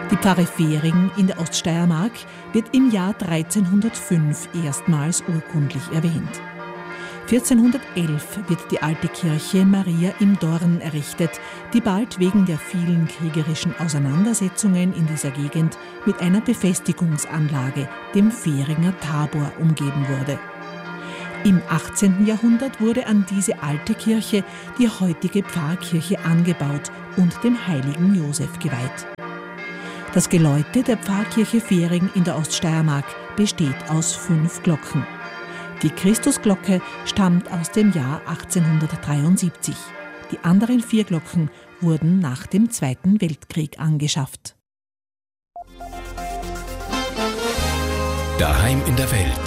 Die Pfarre Fehring in der Oststeiermark wird im Jahr 1305 erstmals urkundlich erwähnt. 1411 wird die alte Kirche Maria im Dorn errichtet, die bald wegen der vielen kriegerischen Auseinandersetzungen in dieser Gegend mit einer Befestigungsanlage, dem Fehringer Tabor, umgeben wurde. Im 18. Jahrhundert wurde an diese alte Kirche die heutige Pfarrkirche angebaut und dem heiligen Josef geweiht. Das Geläute der Pfarrkirche Fehring in der Oststeiermark besteht aus 5 Glocken. Die Christusglocke stammt aus dem Jahr 1873. Die anderen 4 Glocken wurden nach dem Zweiten Weltkrieg angeschafft. Daheim in der Welt.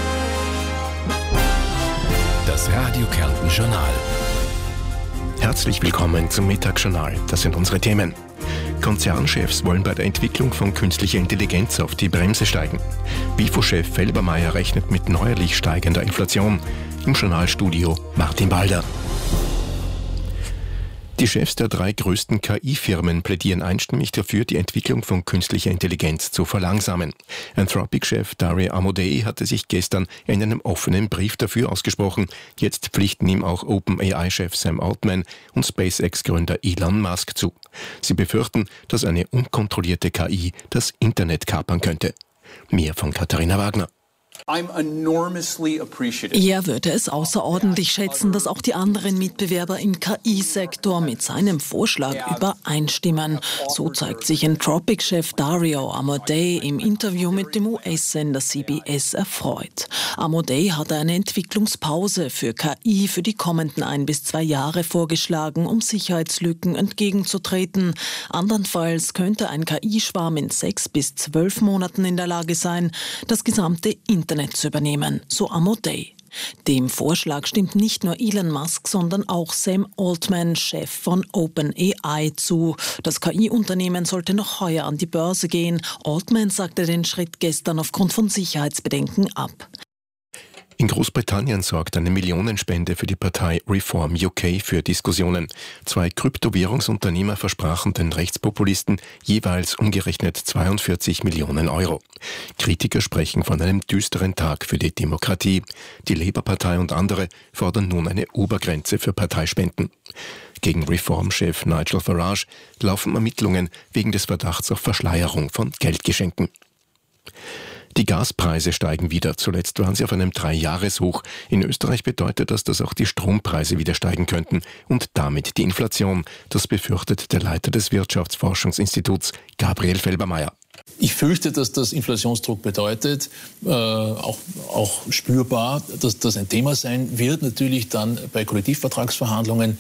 Das Radio Kärnten Journal. Herzlich willkommen zum Mittagsjournal. Das sind unsere Themen. Konzernchefs wollen bei der Entwicklung von künstlicher Intelligenz auf die Bremse steigen. WIFO-Chef Felbermayr rechnet mit neuerlich steigender Inflation. Im Journalstudio Martin Balder. Die Chefs der 3 größten KI-Firmen plädieren einstimmig dafür, die Entwicklung von künstlicher Intelligenz zu verlangsamen. Anthropic-Chef Dario Amodei hatte sich gestern in einem offenen Brief dafür ausgesprochen. Jetzt pflichten ihm auch OpenAI-Chef Sam Altman und SpaceX-Gründer Elon Musk zu. Sie befürchten, dass eine unkontrollierte KI das Internet kapern könnte. Mehr von Katharina Wagner. Er würde es außerordentlich schätzen, dass auch die anderen Mitbewerber im KI-Sektor mit seinem Vorschlag übereinstimmen. So zeigt sich Anthropic-Chef Dario Amodei im Interview mit dem US-Sender CBS erfreut. Amodei hatte eine Entwicklungspause für KI für die kommenden 1 bis 2 Jahre vorgeschlagen, um Sicherheitslücken entgegenzutreten. Andernfalls könnte ein KI-Schwarm in 6 bis 12 Monaten in der Lage sein, das gesamte Internet zu übernehmen, so Amodei. Dem Vorschlag stimmt nicht nur Elon Musk, sondern auch Sam Altman, Chef von OpenAI, zu. Das KI-Unternehmen sollte noch heuer an die Börse gehen. Altman sagte den Schritt gestern aufgrund von Sicherheitsbedenken ab. In Großbritannien sorgt eine Millionenspende für die Partei Reform UK für Diskussionen. 2 Kryptowährungsunternehmer versprachen den Rechtspopulisten jeweils umgerechnet 42 Millionen Euro. Kritiker sprechen von einem düsteren Tag für die Demokratie. Die Labour-Partei und andere fordern nun eine Obergrenze für Parteispenden. Gegen Reform-Chef Nigel Farage laufen Ermittlungen wegen des Verdachts auf Verschleierung von Geldgeschenken. Die Gaspreise steigen wieder. Zuletzt waren sie auf einem 3-Jahres-Hoch. In Österreich bedeutet das, dass auch die Strompreise wieder steigen könnten und damit die Inflation. Das befürchtet der Leiter des Wirtschaftsforschungsinstituts, Gabriel Felbermayr. Ich fürchte, dass das Inflationsdruck bedeutet, auch spürbar, dass das ein Thema sein wird, natürlich dann bei Kollektivvertragsverhandlungen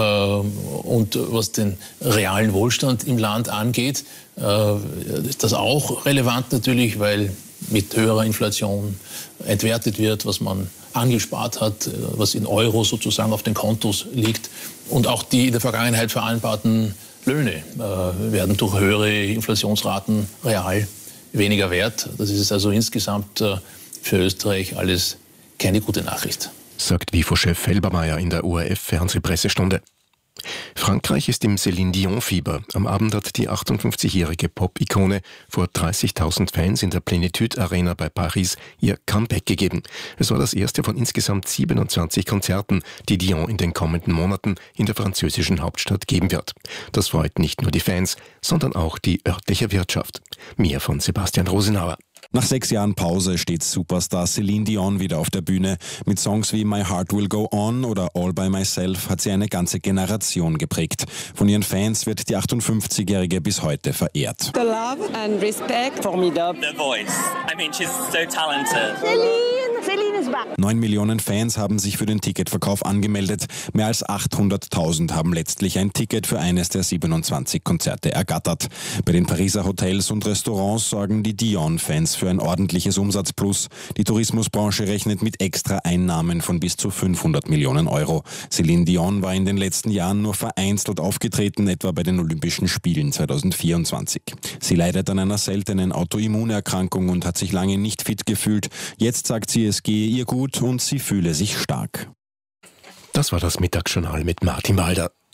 und was den realen Wohlstand im Land angeht, ist das auch relevant natürlich, weil mit höherer Inflation entwertet wird, was man angespart hat, was in Euro sozusagen auf den Kontos liegt. Und auch die in der Vergangenheit vereinbarten Löhne werden durch höhere Inflationsraten real weniger wert. Das ist also insgesamt für Österreich alles keine gute Nachricht. Sagt WIFO-Chef Felbermayr in der ORF-Fernsehpressestunde. Frankreich ist im Céline Dion-Fieber. Am Abend hat die 58-jährige Pop-Ikone vor 30.000 Fans in der Plénitude Arena bei Paris ihr Comeback gegeben. Es war das erste von insgesamt 27 Konzerten, die Dion in den kommenden Monaten in der französischen Hauptstadt geben wird. Das freut nicht nur die Fans, sondern auch die örtliche Wirtschaft. Mehr von Sebastian Rosenauer. Nach 6 Jahren Pause steht Superstar Céline Dion wieder auf der Bühne. Mit Songs wie My Heart Will Go On oder All By Myself hat sie eine ganze Generation geprägt. Von ihren Fans wird die 58-Jährige bis heute verehrt. The love and respect. Formidable. The voice. I mean, she's so talented. Céline is back. 9 Millionen Fans haben sich für den Ticketverkauf angemeldet. Mehr als 800.000 haben letztlich ein Ticket für eines der 27 Konzerte ergattert. Bei den Pariser Hotels und Restaurants sorgen die Dion-Fans für ein ordentliches Umsatzplus. Die Tourismusbranche rechnet mit extra Einnahmen von bis zu 500 Millionen Euro. Céline Dion war in den letzten Jahren nur vereinzelt aufgetreten, etwa bei den Olympischen Spielen 2024. Sie leidet an einer seltenen Autoimmunerkrankung und hat sich lange nicht fit gefühlt. Jetzt sagt sie, es gehe ihr gut und sie fühle sich stark. Das war das Mittagsjournal mit Martin Balder.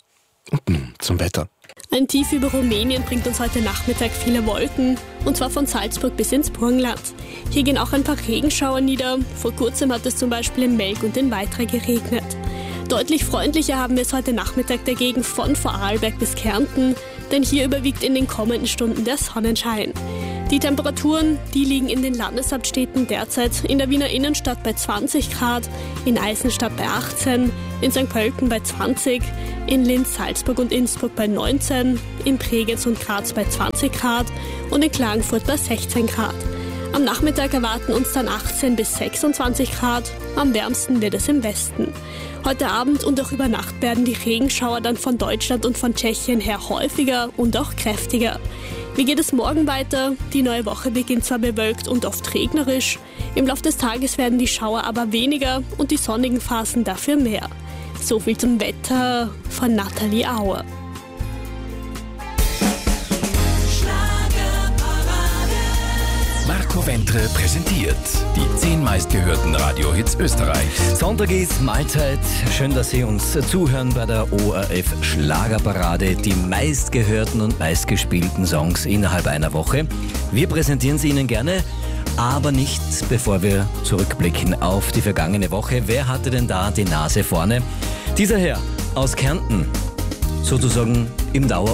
Und nun zum Wetter. Ein Tief über Rumänien bringt uns heute Nachmittag viele Wolken, und zwar von Salzburg bis ins Burgenland. Hier gehen auch ein paar Regenschauer nieder. Vor kurzem hat es zum Beispiel in Melk und in Weitra geregnet. Deutlich freundlicher haben wir es heute Nachmittag dagegen von Vorarlberg bis Kärnten, denn hier überwiegt in den kommenden Stunden der Sonnenschein. Die Temperaturen, die liegen in den Landeshauptstädten derzeit in der Wiener Innenstadt bei 20 Grad, in Eisenstadt bei 18, in St. Pölten bei 20, in Linz, Salzburg und Innsbruck bei 19, in Bregenz und Graz bei 20 Grad und in Klagenfurt bei 16 Grad. Am Nachmittag erwarten uns dann 18 bis 26 Grad, am wärmsten wird es im Westen. Heute Abend und auch über Nacht werden die Regenschauer dann von Deutschland und von Tschechien her häufiger und auch kräftiger. Wie geht es morgen weiter? Die neue Woche beginnt zwar bewölkt und oft regnerisch. Im Laufe des Tages werden die Schauer aber weniger und die sonnigen Phasen dafür mehr. So viel zum Wetter von Nathalie Auer. Marco Ventre präsentiert die 10 meistgehörten Radiohits Österreichs. Sonntag ist Mahlzeit. Schön, dass Sie uns zuhören bei der ORF Schlagerparade. Die meistgehörten und meistgespielten Songs innerhalb einer Woche. Wir präsentieren sie Ihnen gerne, aber nicht bevor wir zurückblicken auf die vergangene Woche. Wer hatte denn da die Nase vorne? Dieser Herr aus Kärnten, sozusagen im Dauer